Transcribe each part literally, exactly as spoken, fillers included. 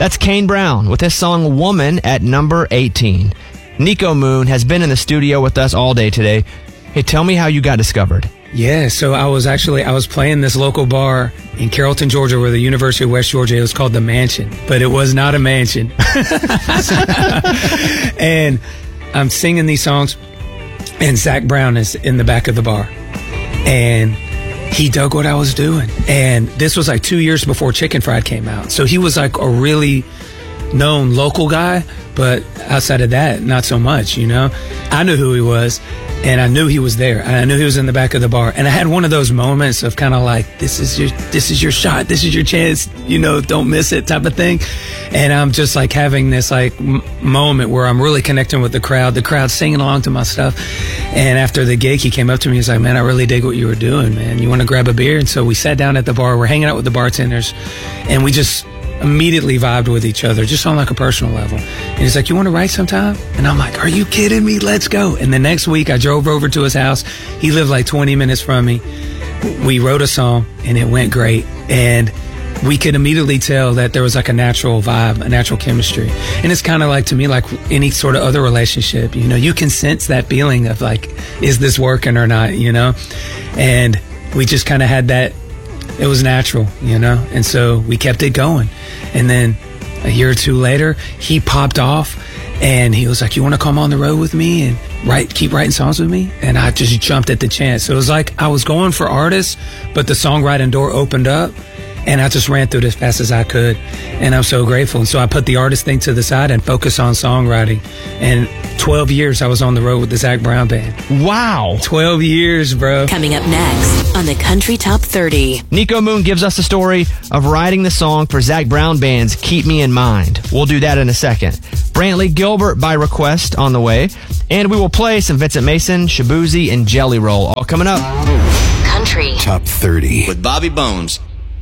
That's Kane Brown with his song Woman at number eighteen. Nico Moon has been in the studio with us all day today. Hey, tell me how you got discovered. Yeah, so I was actually, I was playing this local bar in Carrollton, Georgia, where the University of West Georgia. It was called The Mansion, but it was not a mansion. And I'm singing these songs, and Zach Brown is in the back of the bar. And he dug what I was doing. And this was like two years before Chicken Fried came out. So he was like a really known local guy, but outside of that, not so much, you know? I knew who he was, and I knew he was there, and I knew he was in the back of the bar. And I had one of those moments of kind of like, this is your, this is your shot, this is your chance, you know, don't miss it type of thing. And I'm just like having this like m- moment where I'm really connecting with the crowd, the crowd singing along to my stuff. And after the gig, he came up to me, he's like, man, I really dig what you were doing, man. You want to grab a beer? And so we sat down at the bar, we're hanging out with the bartenders, and we just immediately vibed with each other, just on like a personal level. And he's like, you want to write sometime? And I'm like, are you kidding me? Let's go. And the next week I drove over to his house. He lived like twenty minutes from me. We wrote a song and it went great. And we could immediately tell that there was like a natural vibe, a natural chemistry. And it's kind of like, to me, like any sort of other relationship, you know, you can sense that feeling of like, is this working or not, you know? And we just kind of had that. It was natural, you know, and so we kept it going. And then a year or two later, he popped off and he was like, you want to come on the road with me and write, keep writing songs with me? And I just jumped at the chance. So it was like I was going for artists, but the songwriting door opened up and I just ran through it as fast as I could. And I'm so grateful. And so I put the artist thing to the side and focused on songwriting. And twelve years I was on the road with the Zach Brown Band. Wow. twelve years, bro. Coming up next on the Country Top thirty. Nico Moon gives us the story of writing the song for Zach Brown Band's Keep Me in Mind. We'll do that in a second. Brantley Gilbert by request on the way. And we will play some Vincent Mason, Shabuzi, and Jelly Roll. All coming up. Country Top thirty. With Bobby Bones.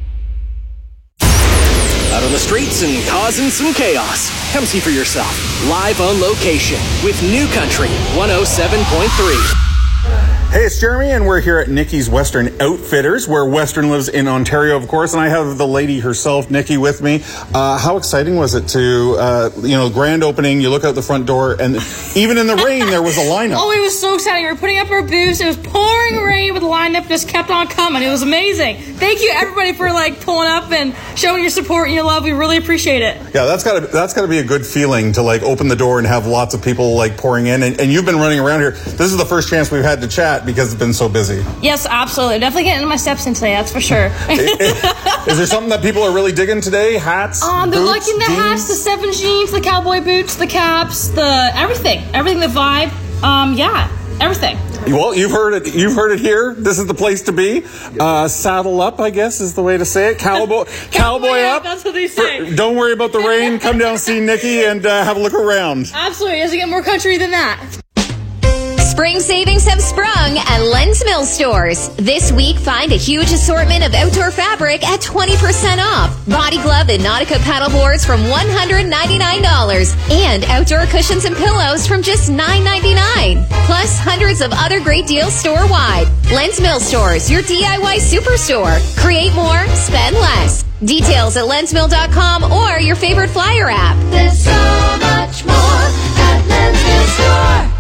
Out on the streets and causing some chaos. Come see for yourself. Live on location with New Country one oh seven point three. Hey, it's Jeremy, and we're here at Nikki's Western Outfitters, where Western lives in Ontario, of course, and I have the lady herself, Nikki, with me. Uh, how exciting was it to, uh, you know, grand opening, you look out the front door, and even in the rain, there was a lineup. Oh, it was so exciting. We were putting up our booths. It was pouring rain, but the lineup just kept on coming. It was amazing. Thank you, everybody, for, like, pulling up and showing your support and your love. We really appreciate it. Yeah, that's got to that's got to be a good feeling to, like, open the door and have lots of people, like, pouring in. And, and you've been running around here. This is the first chance we've had to chat because it's been so busy. Yes, absolutely. Definitely getting my steps in today, that's for sure. Is there something that people are really digging today? Hats, Um, they're boots, liking the jeans? hats, the seven jeans, the cowboy boots, the caps, the everything. Everything, the vibe. Um, yeah, everything. Well, you've heard it. You've heard it here. This is the place to be. Uh, saddle up, I guess, is the way to say it. Cowboy, cowboy up. That's what they say. For, don't worry about the rain. Come down, see Nikki, and uh, have a look around. Absolutely. It doesn't get more country than that. Spring savings have sprung at Len's Mill stores. This week, find a huge assortment of outdoor fabric at twenty percent off. Body glove and Nautica paddle boards from one hundred ninety-nine dollars. And outdoor cushions and pillows from just nine ninety-nine. Plus, hundreds of other great deals store-wide. Len's Mill stores, your D I Y superstore. Create more, spend less. Details at lens mill dot com or your favorite flyer app. There's so much more at Len's Mill store.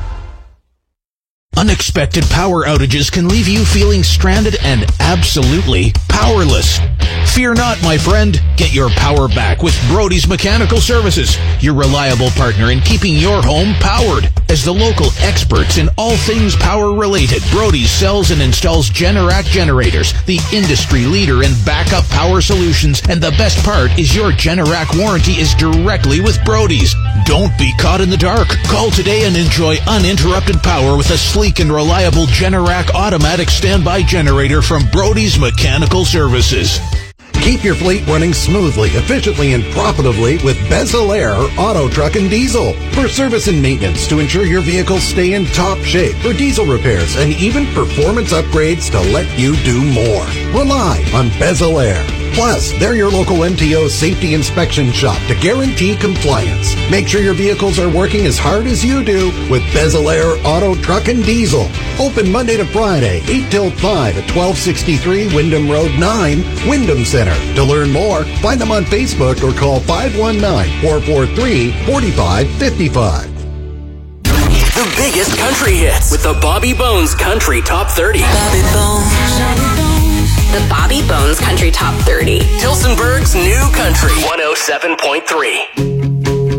Unexpected power outages can leave you feeling stranded and absolutely powerless. Fear not, my friend. Get your power back with Brody's Mechanical Services, your reliable partner in keeping your home powered. As the local experts in all things power-related, Brody's sells and installs Generac generators, the industry leader in backup power solutions, and the best part is your Generac warranty is directly with Brody's. Don't be caught in the dark. Call today and enjoy uninterrupted power with a sleek and reliable Generac automatic standby generator from Brody's Mechanical Services. Keep your fleet running smoothly, efficiently, and profitably with Bezel-Air Auto, Truck, and Diesel. For service and maintenance to ensure your vehicles stay in top shape, for diesel repairs, and even performance upgrades to let you do more. Rely on Bezel-Air. Plus, they're your local M T O safety inspection shop to guarantee compliance. Make sure your vehicles are working as hard as you do with Bezel-Air Auto, Truck, and Diesel. Open Monday to Friday, eight till five at twelve sixty-three Wyndham Road nine, Wyndham Center. To learn more, find them on Facebook or call five one nine, four four three, four five five five. The biggest country hits with the Bobby Bones Country Top thirty. Bobby Bones. The Bobby Bones Country Top thirty. Tilsonburg's New Country one oh seven point three.